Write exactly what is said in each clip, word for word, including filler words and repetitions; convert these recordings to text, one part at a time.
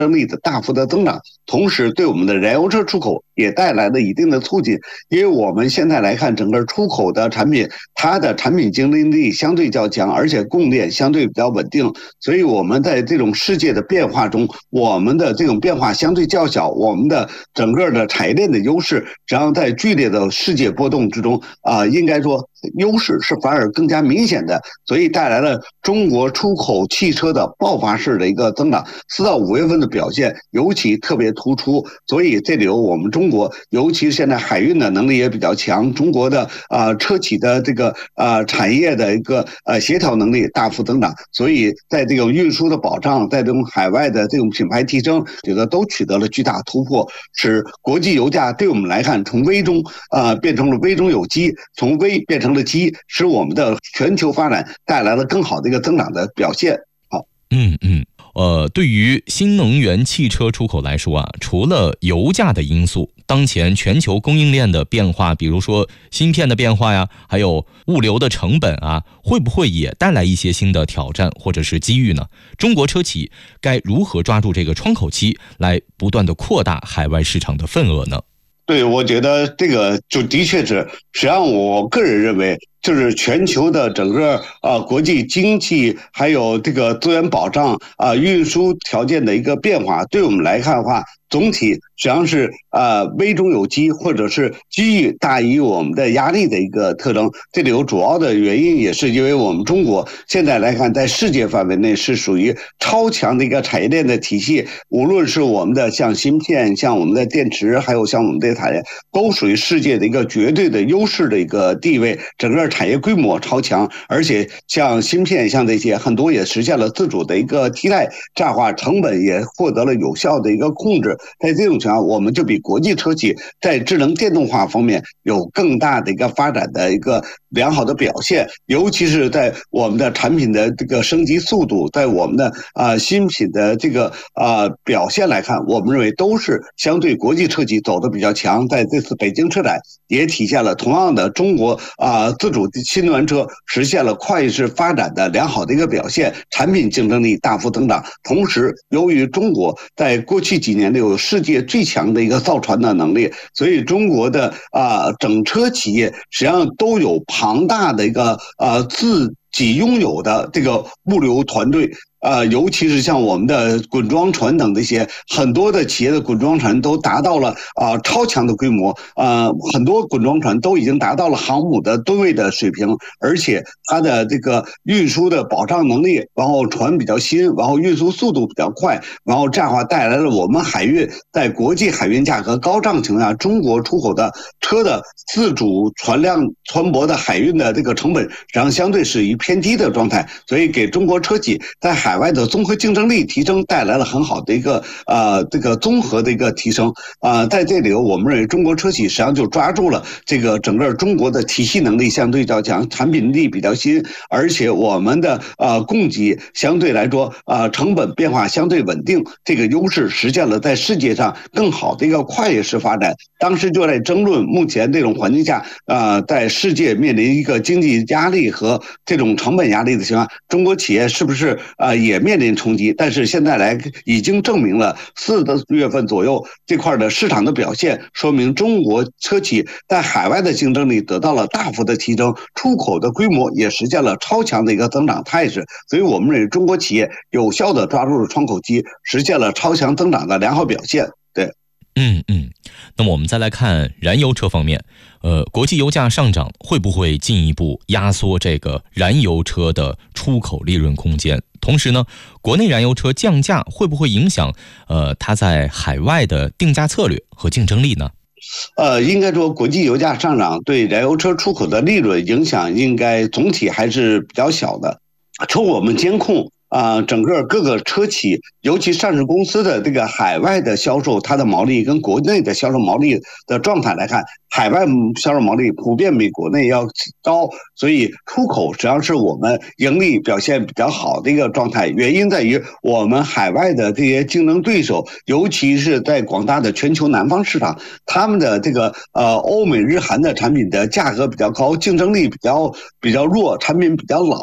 争力的大幅的增长，同时对我们的燃油车出口也带来了一定的促进。因为我们现在来看，整个出口的产品，它的产品竞争力相对较强，而且供链相对比较稳定，所以我们在这种世界的变化中，我们的这种变化相对较小，我们的整个的产业链的优势，实际上在剧烈的世界波动之中啊、呃，应该说优势是反而更加明显的，所以带来了中国出口汽车的爆发式的一个增长。四到五月份的表现尤其特别突出，所以这里有我们中国，尤其现在海运的能力也比较强，中国的啊、呃、车企的这个呃产业的一个呃协调能力大幅增长，所以在这个运输的保障，在这种海外的这种品牌提升，觉得都取得了巨大突破，使国际油价对我们来看从危中啊、呃、变成了危中有机，从危变成了机，使我们的全球发展带来了更好的一个增长的表现。好， 嗯嗯。呃，对于新能源汽车出口来说啊，除了油价的因素，当前全球供应链的变化，比如说芯片的变化呀，还有物流的成本啊，会不会也带来一些新的挑战或者是机遇呢？中国车企该如何抓住这个窗口期，来不断的扩大海外市场的份额呢？ 对，我觉得这个就的确是，实际上我个人认为，就是全球的整个啊、呃、国际经济还有这个资源保障啊、呃、运输条件的一个变化，对我们来看的话，总体实际上是呃危中有机，或者是机遇大于我们的压力的一个特征。这里有主要的原因，也是因为我们中国现在来看，在世界范围内是属于超强的一个产业链的体系，无论是我们的像芯片、像我们的电池，还有像我们的产业，都属于世界的一个绝对的优势的一个地位，整个产业规模超强，而且像芯片像这些很多也实现了自主的一个替代，这样的话成本也获得了有效的一个控制。在这种情况，我们就比国际车企在智能电动化方面有更大的一个发展的一个良好的表现，尤其是在我们的产品的这个升级速度，在我们的啊、呃、新品的这个啊、呃、表现来看，我们认为都是相对国际车企走的比较强。在这次北京车展也体现了同样的中国啊、呃、自主新能源车实现了快速发展的良好的一个表现，产品竞争力大幅增长。同时，由于中国在过去几年里有世界最强的一个造船的能力，所以中国的啊、呃、整车企业实际上都有庞大的一个呃自己拥有的这个物流团队。呃，尤其是像我们的滚装船等这些很多的企业的滚装船都达到了啊、呃、超强的规模，呃，很多滚装船都已经达到了航母的吨位的水平，而且它的这个运输的保障能力，然后船比较新，然后运输速度比较快，然后这样的话带来了我们海运在国际海运价格高涨情况下，中国出口的车的自主船辆船舶的海运的这个成本，实际上相对是于偏低的状态，所以给中国车企在海海外的综合竞争力提升带来了很好的一个呃这个综合的一个提升啊、呃，在这里我们认为中国车企实际上就抓住了这个整个中国的体系能力相对较强，产品力比较新，而且我们的呃供给相对来说呃成本变化相对稳定，这个优势实现了在世界上更好的一个跨越式发展。当时就在争论，目前这种环境下，呃，在世界面临一个经济压力和这种成本压力的情况，中国企业是不是呃也面临冲击？但是现在来已经证明了四个月份左右这块的市场的表现，说明中国车企在海外的竞争力得到了大幅的提升，出口的规模也实现了超强的一个增长态势。所以我们认为中国企业有效的抓住了窗口期，实现了超强增长的良好表现。对。 嗯嗯，那么我们再来看燃油车方面，呃，国际油价上涨会不会进一步压缩这个燃油车的出口利润空间？同时呢，国内燃油车降价会不会影响呃它在海外的定价策略和竞争力呢？ 呃，应该说国际油价上涨对燃油车出口的利润影响应该总体还是比较小的。从我们监控啊、呃，整个各个车企，尤其上市公司的这个海外的销售，它的毛利跟国内的销售毛利的状态来看，海外销售毛利普遍比国内要高，所以出口实际上是我们盈利表现比较好的一个状态。原因在于我们海外的这些竞争对手，尤其是在广大的全球南方市场，他们的这个呃欧美日韩的产品的价格比较高，竞争力比较比较弱，产品比较老，所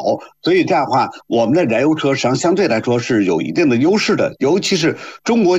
所以这样的话，我们的燃油车实际上相对来说是有一定的优势的，尤其是中国。